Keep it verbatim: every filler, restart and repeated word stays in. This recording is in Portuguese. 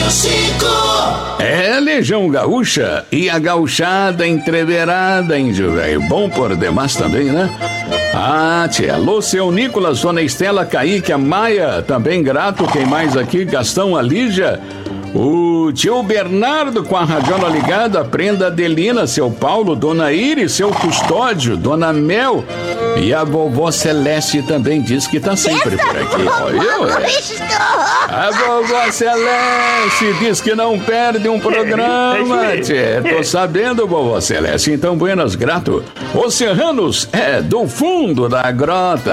Cinco. É Legião Gaúcha e a gauchada entreverada, índio velho. Bom por demais também, né? Ah, tia. Alô, seu Nicolas, dona Estela, Kaique, a Maia, também grato. Quem mais aqui? Gastão, a Lígia. O tio Bernardo com a radiola ligada, a prenda Adelina, seu Paulo, dona Iris, seu Custódio, dona Mel. E a vovó Celeste também diz que tá sempre por aqui. Olha, a vovó Celeste diz que não perde um programa, tchê. Tô sabendo, vovó Celeste. Então, buenas, grato. Os serranos é do fundo da grota.